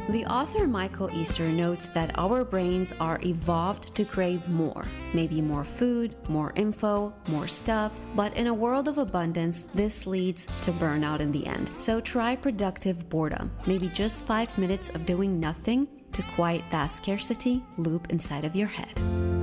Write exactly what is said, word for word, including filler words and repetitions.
The author Michael Easter notes that our brains are evolved to crave more, maybe more food, more info, more stuff, but in a world of abundance, this leads to burnout in the end. So try productive boredom, maybe just five minutes of doing nothing to quiet that scarcity loop inside of your head.